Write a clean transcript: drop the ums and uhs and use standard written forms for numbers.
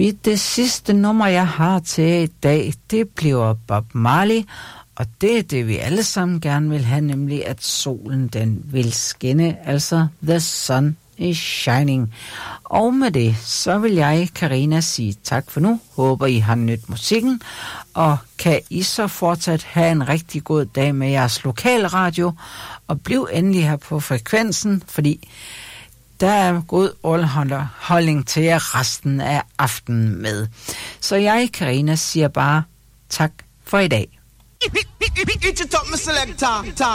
Det sidste nummer, jeg har til i dag, det bliver Bob Marley, og det er det, vi alle sammen gerne vil have, nemlig at solen den vil skinne, altså The Sun is Shining. Og med det, så vil jeg, Karina, sige tak for nu. Håber, I har nydt musikken, og kan I så fortsat have en rigtig god dag med jeres lokalradio, og bliv endelig her på frekvensen, fordi der er god underholdning til jer resten af aftenen med. Så jeg, Karina, siger bare tak for i dag.